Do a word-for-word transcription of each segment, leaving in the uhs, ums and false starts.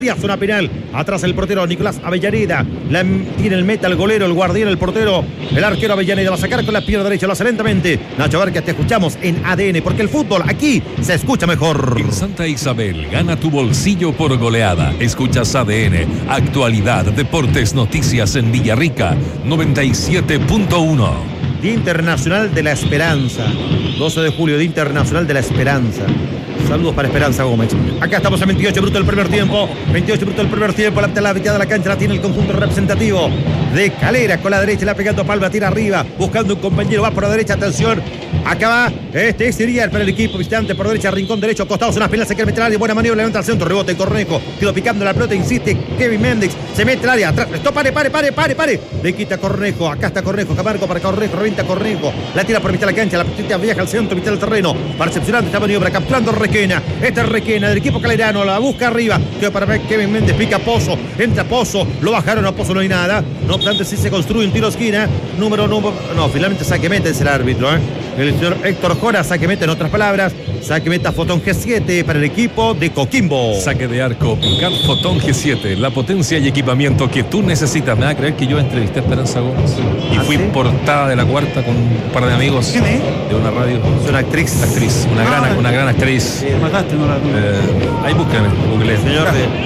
Zona penal, atrás el portero Nicolás Avellaneda, la, tiene el meta, el golero, el guardián, el portero, el arquero Avellaneda va a sacar con la pierna derecha, lo hace lentamente. Nacho Vargas, te escuchamos en A D N, porque el fútbol aquí se escucha mejor. En Santa Isabel, gana tu bolsillo por goleada. Escuchas A D N, actualidad, deportes, noticias en Villarrica, noventa y siete punto uno. Día Internacional de la Esperanza, doce de julio, Día Internacional de la Esperanza. Saludos para Esperanza Gómez. Acá estamos en veintiocho minutos del primer tiempo. veintiocho minutos del primer tiempo. La, la mitad de la cancha la tiene el conjunto representativo de Calera. Con la derecha la pegando Palma, tira arriba. Buscando un compañero. Va por la derecha. Atención. Acá va. Este sería para el equipo visitante. Por derecha, rincón derecho. Costados. Unas pelas. Se quiere meter al área. Buena maniobra. Levanta al centro. Rebote. Cornejo. Quedó picando la pelota. Insiste Kevin Méndez. Se mete al área. Atrás. Esto. Pare, pare, pare, pare, pare. Le quita Cornejo. Acá está Cornejo. Camargo para Cornejo. Revienta Cornejo. La tira por mitad de la cancha. La petita viaja al centro. Mitad del terreno. Percepcionando esta maniobra. Capturando Requena. Esta Requena del equipo calerano, la busca arriba, queda para ver Kevin Méndez, pica Pozo, entra Pozo, lo bajaron a Pozo, no hay nada, no obstante sí se construye un tiro esquina, número, número, no, finalmente saque mete es el árbitro, ¿eh? El señor Héctor Jora, saque mete en otras palabras, saque meta Fotón G siete para el equipo de Coquimbo. Saque de arco, Picar Fotón G siete, la potencia y equipamiento que tú necesitas. Me va a creer que yo entrevisté a Esperanza Gómez y ¿Ah, fui sí? portada de La Cuarta con un par de amigos ¿Quién es? de una radio. Es una actriz. Actriz, una, ah, gran, una gran actriz. Sí, mataste, no la eh, ahí búscame, google. Señor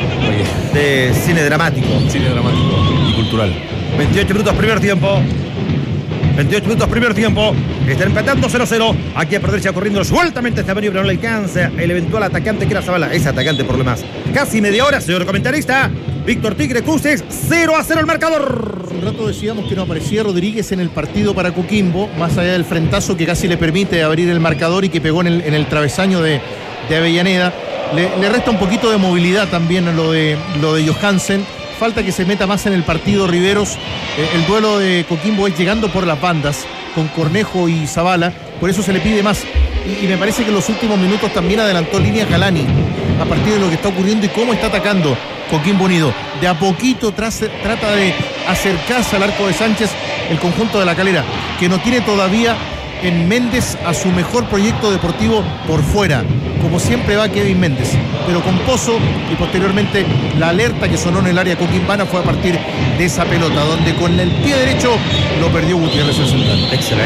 de, de cine dramático. Cine dramático y cultural. veintiocho minutos primer tiempo. veintiocho minutos primer tiempo. Están empatando cero a cero. Aquí a perderse corriendo sueltamente esta maniobra. No le alcanza el eventual atacante que era Zavala. Es atacante por lo demás. Casi media hora, señor comentarista. Víctor Tigre Cruces, cero a cero el marcador. Hace un rato decíamos que no aparecía Rodríguez en el partido para Coquimbo, más allá del frentazo que casi le permite abrir el marcador y que pegó en el, en el travesaño de, de Avellaneda. Le, le resta un poquito de movilidad también a lo de, lo de Johansen. Falta que se meta más en el partido Riveros. Eh, el duelo de Coquimbo es llegando por las bandas con Cornejo y Zavala, por eso se le pide más. Y, y me parece que en los últimos minutos también adelantó línea Galani a partir de lo que está ocurriendo y cómo está atacando Coquimbo Unido. De a poquito tras, trata de acercarse al arco de Sánchez el conjunto de La Calera, que no tiene todavía en Méndez a su mejor proyecto deportivo por fuera. Como siempre va Kevin Méndez, pero con Pozo, y posteriormente la alerta que sonó en el área coquimbana fue a partir de esa pelota, donde con el pie derecho lo perdió Gutiérrez el central.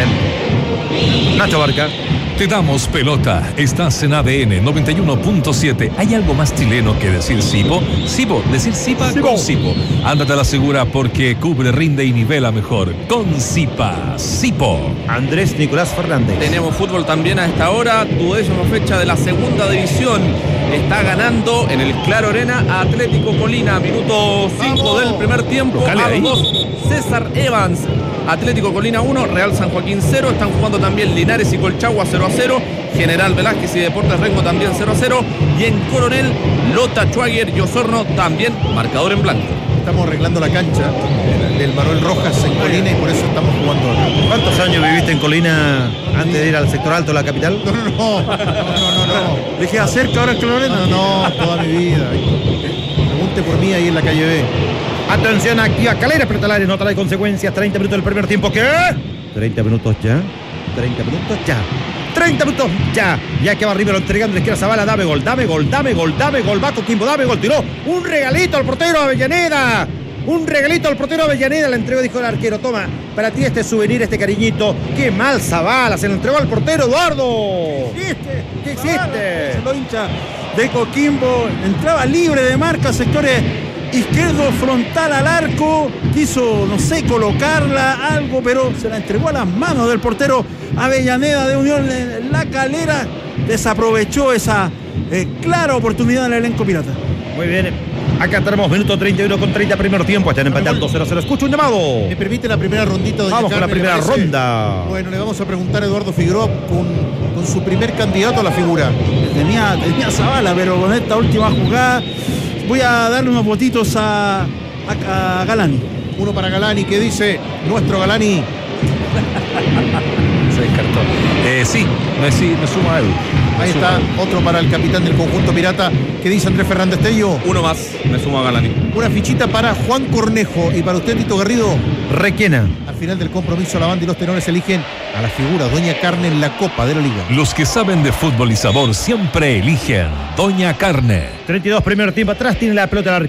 Excelente. Nacho Barca. Te damos pelota. Estás en A D N noventa y uno punto siete. ¿Hay algo más chileno que decir Sipo? Sipo, decir Sipa con Sipo. Ándate a la segura porque cubre, rinde y nivela mejor. Con Sipa, Sipo. Andrés Nicolás Fernández. Tenemos fútbol también a esta hora. Duodécima fecha de la segunda división. Está ganando en el Claro Arena a Atlético Colina. Minuto cinco del primer tiempo. A los dos, César Evans. Atlético Colina uno, Real San Joaquín cero. Están jugando también Linares y Colchagua cero a cero. General Velázquez y Deportes Rengo también cero a cero. Y en Coronel, Lota Schwager y Osorno también marcador en blanco. Estamos arreglando la cancha del Manuel Rojas en Colina y por eso estamos jugando acá. ¿Cuántos años viviste en Colina antes de ir al sector alto de la capital? No, no, no, no, no, no, no. Dejé acerca ahora en Clorena. No, no, toda mi vida. Pregunte por mí ahí en la calle B. Atención, activa Calera, pero Talares no trae consecuencias. treinta minutos del primer tiempo. ¿Qué? treinta minutos ya. treinta minutos ya. treinta minutos ya. Ya que va arriba lo entregando la izquierda Zavala. Dame gol, dame gol, dame gol, dame gol. Va Coquimbo, dame gol. Tiró un regalito al portero Avellaneda. Un regalito al portero Avellaneda. Le entregó, dijo el arquero. Toma, para ti este souvenir, este cariñito. Qué mal Zavala. Se lo entregó al portero Eduardo. ¿Qué existe? ¿Qué existe? Se lo hincha de Coquimbo. Entraba libre de marca, sectores izquierdo frontal al arco, quiso, no sé, colocarla, algo, pero se la entregó a las manos del portero Avellaneda de Unión La Calera. Desaprovechó esa eh, clara oportunidad en el elenco pirata. Muy bien, acá tenemos minuto treinta y uno con treinta primer tiempo, están empatando cero a cero. Escucho un llamado. ¿Me permite la primera rondita? Vamos con la primera ronda. Bueno, le vamos a preguntar a Eduardo Figueroa con, con su primer candidato a la figura. Tenía, tenía Zavala, pero con esta última jugada voy a darle unos votitos a, a, a Galani. Uno para Galani, que dice nuestro Galani. Se descartó. Eh, sí, me, sí, me sumo a él. Me Ahí está, sumo. otro para el capitán del conjunto pirata. ¿Qué dice Andrés Fernández Tello? Uno más, me sumo a Galani. Una fichita para Juan Cornejo. Y para usted, Tito Garrido. Requena. Al final del compromiso, la banda y los tenores eligen a la figura Doña Carne en la Copa de la Liga. Los que saben de fútbol y sabor siempre eligen Doña Carne. treinta y dos, primer tiempo atrás, tiene la pelota la